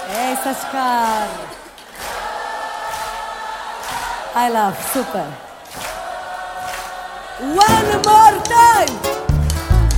Hey, Sashkar. I love, super. One more time.